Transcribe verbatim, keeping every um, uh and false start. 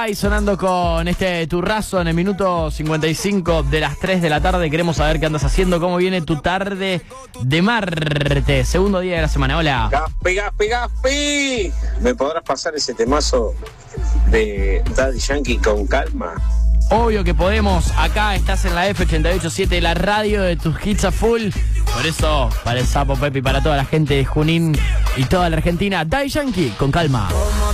Y sonando con este turrazo en el minuto cincuenta y cinco de las tres de la tarde. Queremos saber qué andas haciendo, cómo viene tu tarde de martes, segundo día de la semana. Hola. Gaspi, Gaspi, Gaspi. ¿Me podrás pasar ese temazo de Daddy Yankee con calma? Obvio que podemos. Acá estás en la F ochenta y ocho punto siete, la radio de tus hits a full. Por eso, para el Sapo Pepi, para toda la gente de Junín y toda la Argentina, Daddy Yankee con calma.